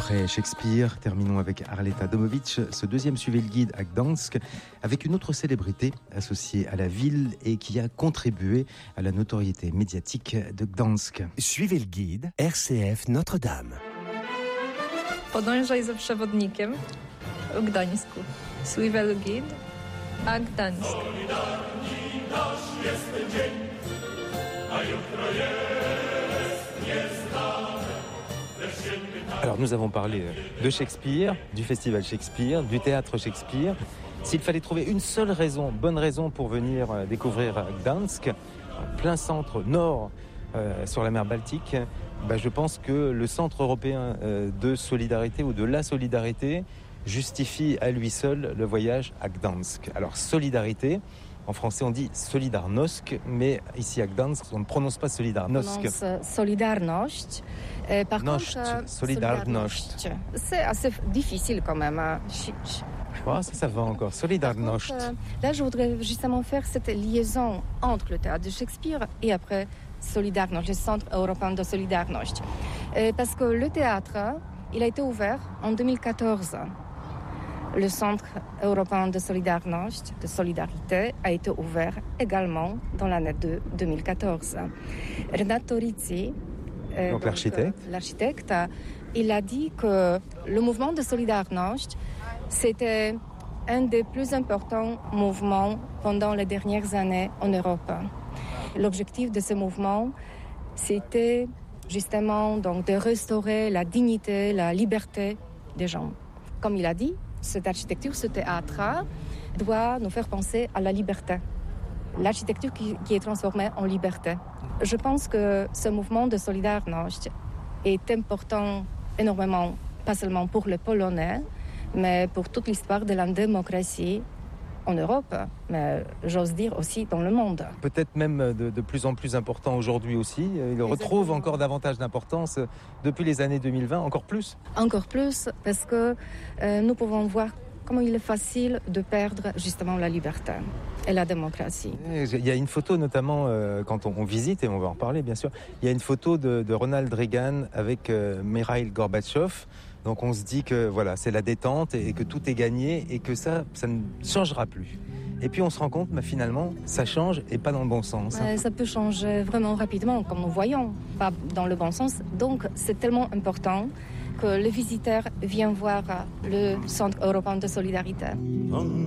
Après Shakespeare, terminons avec Arleta Domovic, ce deuxième Suivez le guide à Gdansk, avec une autre célébrité associée à la ville et qui a contribué à la notoriété médiatique de Gdansk. Suivez le guide, RCF Notre-Dame. Podążaj za przewodnikiem w Gdańsku. Suivez le guide à Gdańsk. Alors nous avons parlé de Shakespeare, du festival Shakespeare, du théâtre Shakespeare. S'il fallait trouver une seule raison, bonne raison pour venir découvrir Gdansk, en plein centre nord sur la mer Baltique, je pense que le Centre européen de solidarité ou de la solidarité justifie à lui seul le voyage à Gdansk. Alors solidarité, en français on dit Solidarność, mais ici à Gdansk on ne prononce pas Solidarność. On prononce Solidarność. Par contre, Solidarność. C'est assez difficile quand même. Ça va encore. Solidarność. Là, je voudrais justement faire cette liaison entre le théâtre de Shakespeare et après Solidarność, le Centre européen de Solidarność. Parce que le théâtre, il a été ouvert en 2014. Le Centre européen de Solidarność, de solidarité, a été ouvert également dans l'année de 2014. Renato Rizzi, donc l'architecte, il a dit que le mouvement de Solidarność, c'était un des plus importants mouvements pendant les dernières années en Europe. L'objectif de ce mouvement, c'était justement donc de restaurer la dignité, la liberté des gens. Comme il a dit, cette architecture, ce théâtre doit nous faire penser à la liberté. L'architecture qui est transformée en liberté. Je pense que ce mouvement de Solidarność est important énormément, pas seulement pour les Polonais, mais pour toute l'histoire de la démocratie en Europe, mais j'ose dire aussi dans le monde. Peut-être même de plus en plus important aujourd'hui aussi. Il retrouve encore davantage d'importance depuis les années 2020, encore plus. Encore plus, parce que nous pouvons voir comment il est facile de perdre justement la liberté et la démocratie. Il y a une photo notamment quand on visite, et on va en reparler bien sûr, il y a une photo de Ronald Reagan avec Mikhail Gorbatchev. Donc on se dit que voilà, c'est la détente et que tout est gagné et que ça ne changera plus. Et puis on se rend compte, finalement, ça change et pas dans le bon sens. Ça peut changer vraiment rapidement, comme nous voyons, pas dans le bon sens. Donc c'est tellement important que les visiteurs viennent voir le Centre européen de solidarité.